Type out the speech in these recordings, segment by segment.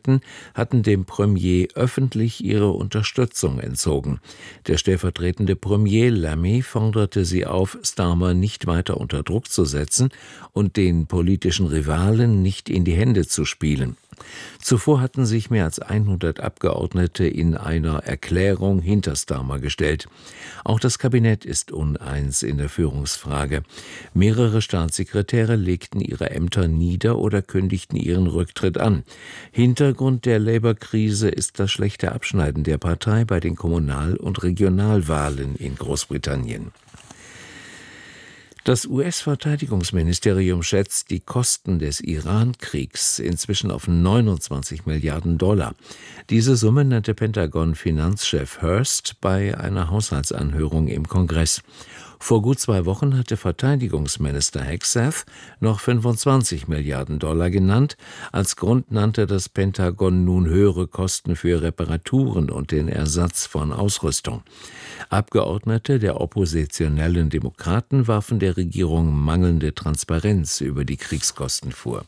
Demokraten hatten dem Premier öffentlich ihre Unterstützung entzogen. Der stellvertretende Premier Lamy forderte sie auf, Starmer nicht weiter unter Druck zu setzen und den politischen Rivalen nicht in die Hände zu spielen. Zuvor hatten sich mehr als 100 Abgeordnete in einer Erklärung hinter Starmer gestellt. Auch das Kabinett ist uneins in der Führungsfrage. Mehrere Staatssekretäre legten ihre Ämter nieder oder kündigten ihren Rücktritt an. Hintergrund der Labour-Krise ist das schlechte Abschneiden der Partei bei den Kommunal- und Regionalwahlen in Großbritannien. Das US-Verteidigungsministerium schätzt die Kosten des Iran-Kriegs inzwischen auf 29 Milliarden $. Diese Summe nannte Pentagon-Finanzchef Hurst bei einer Haushaltsanhörung im Kongress. Vor gut 2 Wochen hatte Verteidigungsminister Hegseth noch 25 Milliarden $ genannt. Als Grund nannte das Pentagon nun höhere Kosten für Reparaturen und den Ersatz von Ausrüstung. Abgeordnete der oppositionellen Demokraten warfen der Regierung mangelnde Transparenz über die Kriegskosten vor.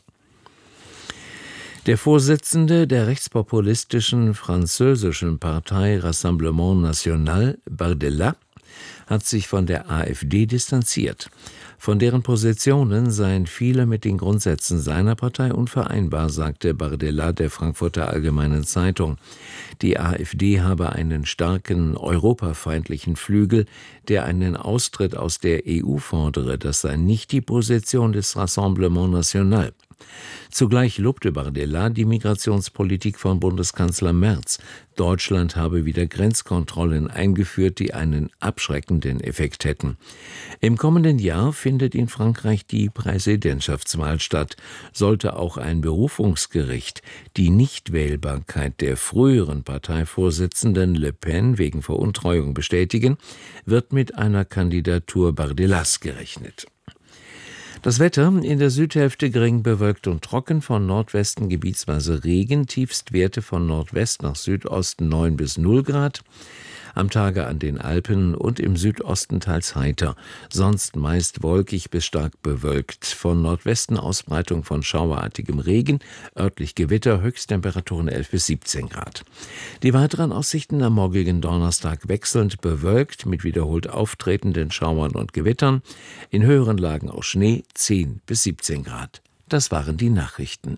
Der Vorsitzende der rechtspopulistischen französischen Partei Rassemblement National, Bardella, hat sich von der AfD distanziert. Von deren Positionen seien viele mit den Grundsätzen seiner Partei unvereinbar, sagte Bardella der Frankfurter Allgemeinen Zeitung. Die AfD habe einen starken europafeindlichen Flügel, der einen Austritt aus der EU fordere. Das sei nicht die Position des Rassemblement National. Zugleich lobte Bardella die Migrationspolitik von Bundeskanzler Merz. Deutschland habe wieder Grenzkontrollen eingeführt, die einen abschreckenden Effekt hätten. Im kommenden Jahr findet in Frankreich die Präsidentschaftswahl statt. Sollte auch ein Berufungsgericht die Nichtwählbarkeit der früheren Parteivorsitzenden Le Pen wegen Veruntreuung bestätigen, wird mit einer Kandidatur Bardellas gerechnet. Das Wetter: in der Südhälfte gering bewölkt und trocken, von Nordwesten gebietsweise Regen, Tiefstwerte von Nordwest nach Südosten 9 bis 0 Grad. Am Tage an den Alpen und im Südosten teils heiter, sonst meist wolkig bis stark bewölkt. Von Nordwesten Ausbreitung von schauerartigem Regen, örtlich Gewitter, Höchsttemperaturen 11 bis 17 Grad. Die weiteren Aussichten: am morgigen Donnerstag wechselnd bewölkt mit wiederholt auftretenden Schauern und Gewittern, in höheren Lagen auch Schnee, 10 bis 17 Grad. Das waren die Nachrichten.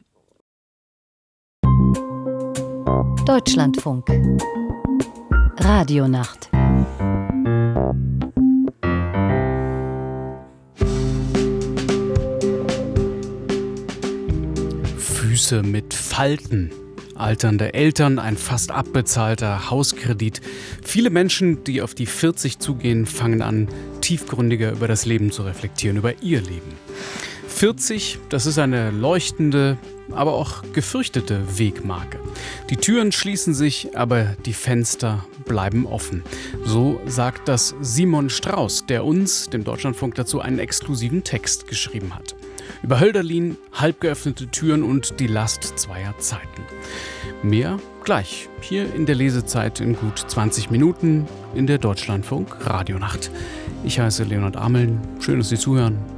Deutschlandfunk Radionacht. Füße mit Falten, alternde Eltern, ein fast abbezahlter Hauskredit. Viele Menschen, die auf die 40 zugehen, fangen an, tiefgründiger über das Leben zu reflektieren, über ihr Leben. 40, das ist eine leuchtende, aber auch gefürchtete Wegmarke. Die Türen schließen sich, aber die Fenster bleiben offen. So sagt das Simon Strauß, der uns, dem Deutschlandfunk, dazu einen exklusiven Text geschrieben hat. Über Hölderlin, halb geöffnete Türen und die Last zweier Zeiten. Mehr gleich, hier in der Lesezeit in gut 20 Minuten in der Deutschlandfunk Radionacht. Ich heiße Leonhard Ameln. Schön, dass Sie zuhören.